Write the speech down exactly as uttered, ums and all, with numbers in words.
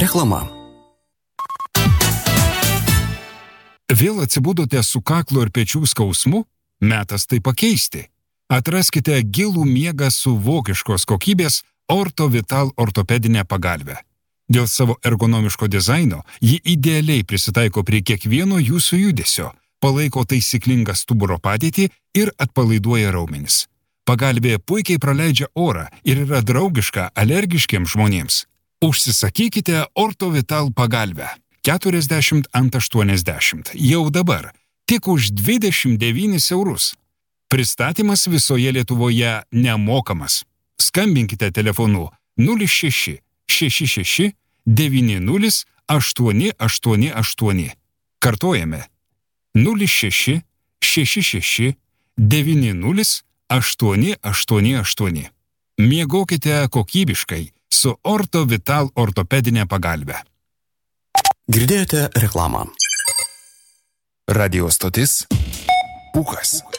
Reklama. Vėl atsibudote su kaklo ir pečių skausmu? Metas tai pakeisti. Atraskite gilų miegą su vokiškos kokybės Orto Vital ortopedinę pagalvę. Dėl savo ergonomiško dizaino ji idealiai prisitaiko prie kiekvieno jūsų judesio, palaiko taisyklingą stuburo padėtį ir atpalaiduoja raumenis. Pagalvė puikiai praleidžia orą ir yra draugiška alergiškiems žmonėms. Užsisakykite Orto Vital pagalvę keturiasdešimt ant aštuoniasdešimt jau dabar, tik už dvidešimt devynis eurus. Pristatymas visoje Lietuvoje nemokamas. Skambinkite telefonu nulis šeši šeši šeši devyni nulis aštuoni aštuoni aštuoni. Kartojame nulis šeši šeši šeši devyni nulis aštuoni aštuoni aštuoni. Miegokite kokybiškai su Orto Vital ortopedinė pagalvė. Girdėjote reklamą. Radio stotis Pūkas.